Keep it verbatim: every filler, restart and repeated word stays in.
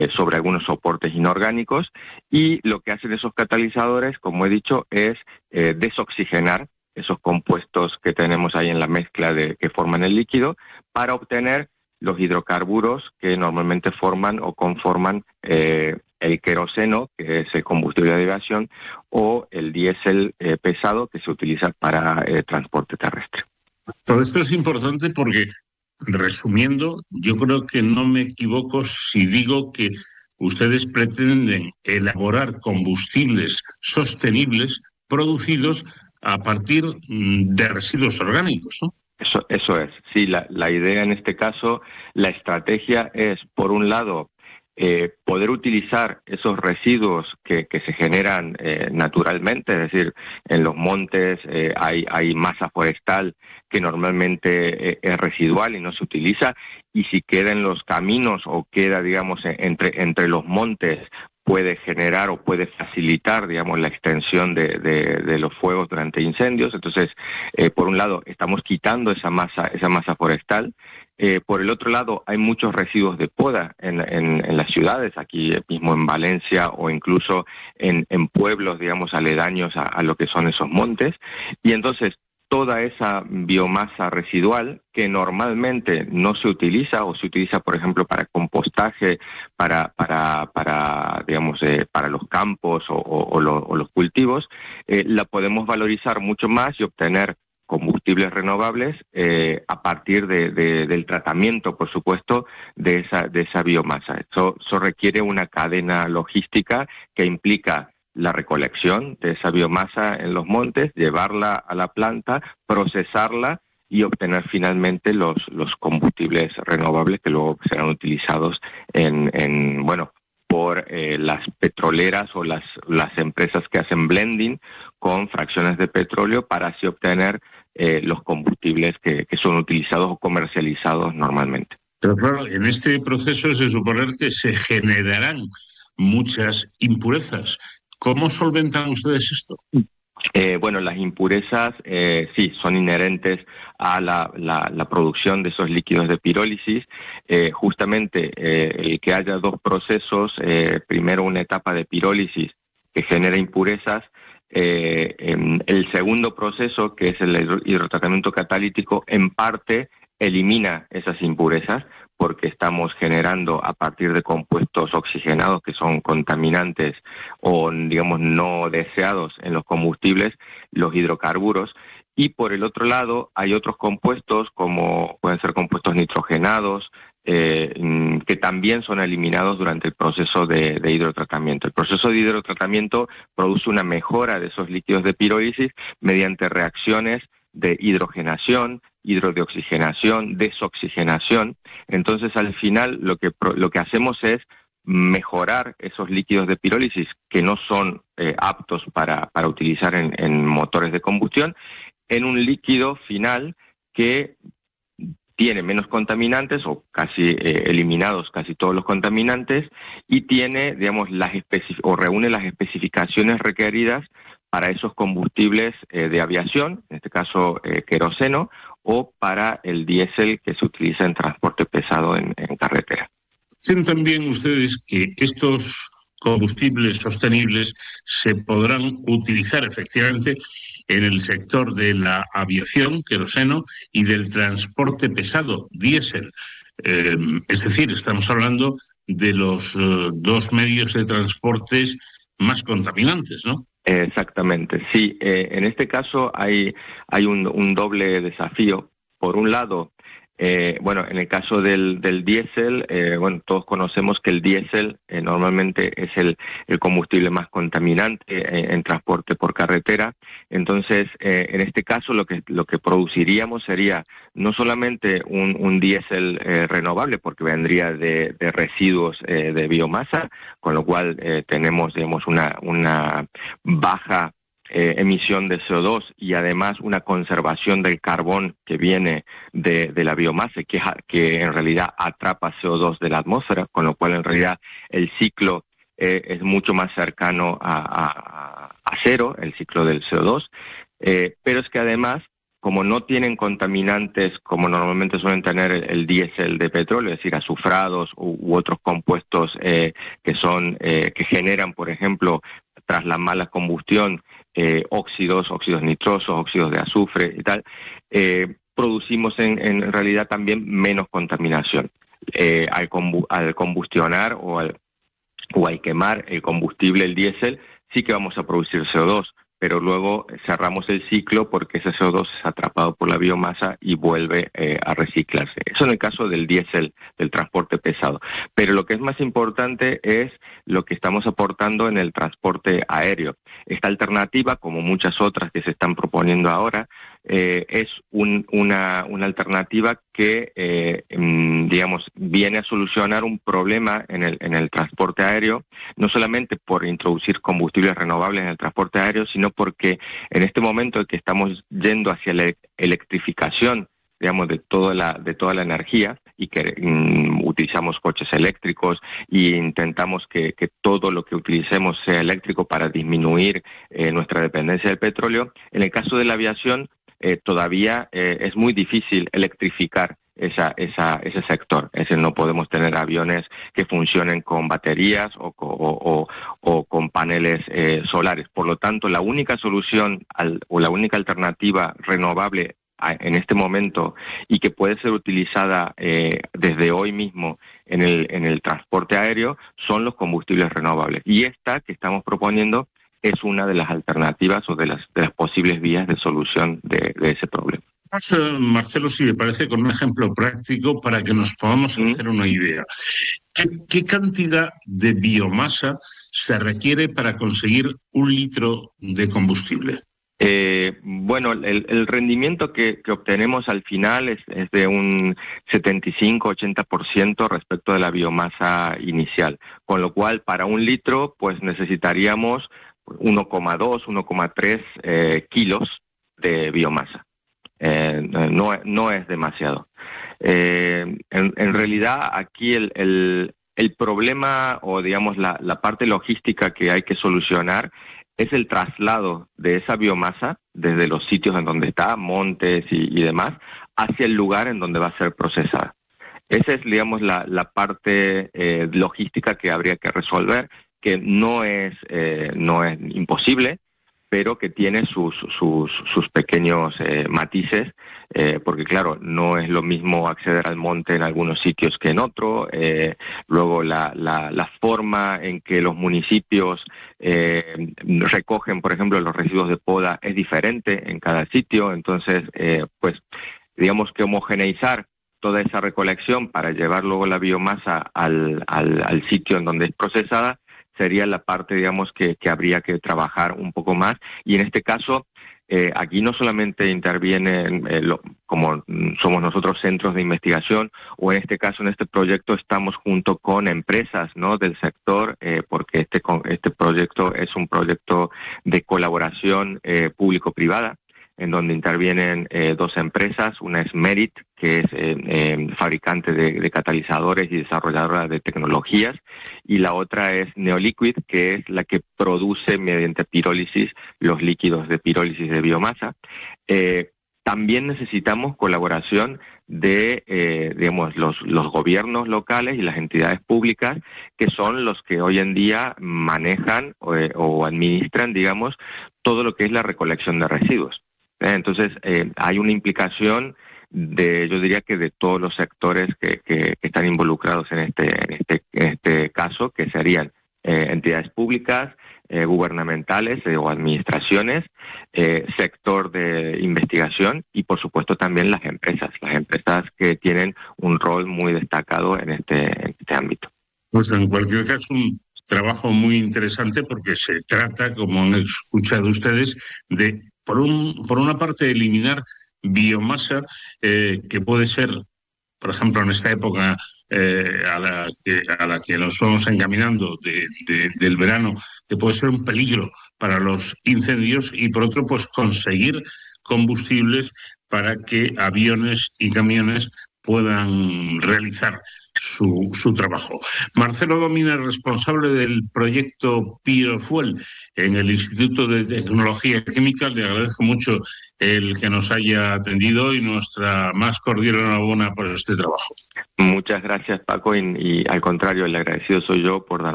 sobre algunos soportes inorgánicos, y lo que hacen esos catalizadores, como he dicho, es eh, desoxigenar esos compuestos que tenemos ahí en la mezcla de, que forman el líquido, para obtener los hidrocarburos que normalmente forman o conforman eh, el queroseno, que es el combustible de aviación, o el diésel eh, pesado, que se utiliza para eh, transporte terrestre. Todo esto es importante porque, resumiendo, yo creo que no me equivoco si digo que ustedes pretenden elaborar combustibles sostenibles producidos a partir de residuos orgánicos, ¿no? Eso, eso es. Sí, la, la idea en este caso, la estrategia es, por un lado, eh, poder utilizar esos residuos que, que se generan eh, naturalmente, es decir, en los montes eh, hay, hay masa forestal que normalmente eh, es residual y no se utiliza, y si queda en los caminos o queda, digamos, entre, entre los montes, puede generar o puede facilitar, digamos, la extensión de, de, de los fuegos durante incendios. Entonces, eh, por un lado, estamos quitando esa masa, esa masa forestal. Eh, por el otro lado, hay muchos residuos de poda en, en, en las ciudades, aquí mismo en Valencia o incluso en, en pueblos, digamos, aledaños a, a lo que son esos montes. Y entonces, toda esa biomasa residual que normalmente no se utiliza o se utiliza, por ejemplo, para compostaje, para, para, para digamos, eh, para los campos o, o, o, lo, o los cultivos, eh, la podemos valorizar mucho más y obtener combustibles renovables eh, a partir de, de, del tratamiento, por supuesto, de esa, de esa biomasa. Eso, eso requiere una cadena logística que implica la recolección de esa biomasa en los montes, llevarla a la planta, procesarla y obtener finalmente los, los combustibles renovables que luego serán utilizados en, en bueno, por eh, las petroleras o las, las empresas que hacen blending con fracciones de petróleo para así obtener eh, los combustibles que, que son utilizados o comercializados normalmente. Pero claro, en este proceso se supone que se generarán muchas impurezas. ¿Cómo solventan ustedes esto? Eh, bueno, las impurezas eh, sí, son inherentes a la, la, la producción de esos líquidos de pirólisis. Eh, justamente eh, el que haya dos procesos, eh, primero una etapa de pirólisis que genera impurezas, eh, el segundo proceso, que es el hidrotratamiento catalítico, en parte elimina esas impurezas, porque estamos generando a partir de compuestos oxigenados que son contaminantes o, digamos, no deseados en los combustibles, los hidrocarburos. Y por el otro lado hay otros compuestos, como pueden ser compuestos nitrogenados, eh, que también son eliminados durante el proceso de, de hidrotratamiento. El proceso de hidrotratamiento produce una mejora de esos líquidos de pirólisis mediante reacciones de hidrogenación, hidrodeoxigenación, desoxigenación. Entonces, al final, lo que, lo que hacemos es mejorar esos líquidos de pirólisis que no son eh, aptos para, para utilizar en, en motores de combustión, en un líquido final que tiene menos contaminantes o casi eh, eliminados casi todos los contaminantes, y tiene, digamos, las especi- o reúne las especificaciones requeridas para esos combustibles eh, de aviación, en este caso eh, queroseno, o para el diésel que se utiliza en transporte pesado en, en carretera. ¿Sienten bien ustedes que estos combustibles sostenibles se podrán utilizar efectivamente en el sector de la aviación, queroseno, y del transporte pesado, diésel? Eh, es decir, estamos hablando de los eh, dos medios de transportes más contaminantes, ¿no? Exactamente, sí. Eh, en este caso hay, hay un, un doble desafío. Por un lado, eh, bueno, en el caso del, del diésel, eh, bueno, todos conocemos que el diésel eh, normalmente es el, el combustible más contaminante eh, en transporte por carretera. Entonces, eh, en este caso, lo que, lo que produciríamos sería no solamente un, un diésel eh, renovable, porque vendría de, de residuos eh, de biomasa, con lo cual eh, tenemos, digamos, una, una baja Eh, emisión de C O dos y además una conservación del carbón que viene de, de la biomasa, que, que en realidad atrapa C O dos de la atmósfera, con lo cual en realidad el ciclo eh, es mucho más cercano a, a, a cero, el ciclo del C O dos, eh, pero es que además como no tienen contaminantes como normalmente suelen tener el, el diésel de petróleo, es decir, azufrados u, u otros compuestos eh, que son eh, que generan, por ejemplo, tras la mala combustión, eh, óxidos, óxidos nitrosos, óxidos de azufre y tal, eh, producimos en, en realidad también menos contaminación. Eh, al, combu al combustionar o al, o al quemar el combustible, el diésel, sí que vamos a producir C O dos, pero luego cerramos el ciclo porque ese C O dos es atrapado por la biomasa y vuelve eh, a reciclarse. Eso en el caso del diésel, del transporte pesado. Pero lo que es más importante es lo que estamos aportando en el transporte aéreo. Esta alternativa, como muchas otras que se están proponiendo ahora, eh, es un, una, una alternativa que, eh, digamos, viene a solucionar un problema en el, en el transporte aéreo, no solamente por introducir combustibles renovables en el transporte aéreo, sino porque en este momento que estamos yendo hacia la electrificación, digamos, de toda la, de toda la energía, y que um, utilizamos coches eléctricos e intentamos que, que todo lo que utilicemos sea eléctrico para disminuir eh, nuestra dependencia del petróleo. En el caso de la aviación, eh, todavía eh, es muy difícil electrificar esa, esa, ese sector. Es decir, no podemos tener aviones que funcionen con baterías o, o, o, o con paneles eh, solares. Por lo tanto, la única solución al, o la única alternativa renovable en este momento y que puede ser utilizada eh, desde hoy mismo en el, en el transporte aéreo son los combustibles renovables. Y esta que estamos proponiendo es una de las alternativas o de las, de las posibles vías de solución de, de ese problema. Marcelo, si me parece, con un ejemplo práctico para que nos podamos ¿Mm? hacer una idea. ¿Qué, qué cantidad de biomasa se requiere para conseguir un litro de combustible? Eh, bueno, el, el rendimiento que, que obtenemos al final es, es de un setenta y cinco a ochenta por ciento respecto de la biomasa inicial, con lo cual para un litro pues necesitaríamos uno coma dos, uno coma tres eh, kilos de biomasa. Eh, no, no es demasiado. Eh, en, en realidad aquí el, el, el problema o digamos la, la parte logística que hay que solucionar es el traslado de esa biomasa desde los sitios en donde está, montes y, y demás, hacia el lugar en donde va a ser procesada. Esa es, digamos, la, la parte eh, logística que habría que resolver, que no es, eh, no es imposible, pero que tiene sus, sus, sus pequeños eh, matices, eh, porque claro, no es lo mismo acceder al monte en algunos sitios que en otro, eh, luego la, la, la forma en que los municipios eh, recogen, por ejemplo, los residuos de poda es diferente en cada sitio, entonces, eh, pues, digamos que homogeneizar toda esa recolección para llevar luego la biomasa al, al, al sitio en donde es procesada, sería la parte, digamos, que, que habría que trabajar un poco más. Y en este caso, eh, aquí no solamente intervienen, eh, lo, como somos nosotros centros de investigación, o en este caso, en este proyecto, estamos junto con empresas, ¿no?, del sector, eh, porque este, este proyecto es un proyecto de colaboración eh, público-privada, en donde intervienen eh, dos empresas, una es Merit, que es eh, eh, fabricante de, de catalizadores y desarrolladora de tecnologías, y la otra es Neoliquid, que es la que produce mediante pirólisis los líquidos de pirólisis de biomasa. Eh, también necesitamos colaboración de, eh, digamos, los, los gobiernos locales y las entidades públicas, que son los que hoy en día manejan o, eh, o administran, digamos, todo lo que es la recolección de residuos. Entonces, eh, hay una implicación de, yo diría que de todos los sectores que, que, que están involucrados en este, en este, en este caso, que serían eh, entidades públicas, eh, gubernamentales eh, o administraciones, eh, sector de investigación y, por supuesto, también las empresas, las empresas que tienen un rol muy destacado en este, en este ámbito. Pues en cualquier caso, un trabajo muy interesante porque se trata, como han escuchado ustedes, de Por, un, por una parte, eliminar biomasa eh, que puede ser, por ejemplo, en esta época eh, a, la que, a la que nos vamos encaminando de, de, del verano, que puede ser un peligro para los incendios, y por otro, pues conseguir combustibles para que aviones y camiones puedan realizar su, su trabajo. Marcelo Domina, responsable del proyecto Biofuel en el Instituto de Tecnología Química, le agradezco mucho el que nos haya atendido y nuestra más cordial enhorabuena por este trabajo. Muchas gracias, Paco, y, y al contrario, el agradecido soy yo por dar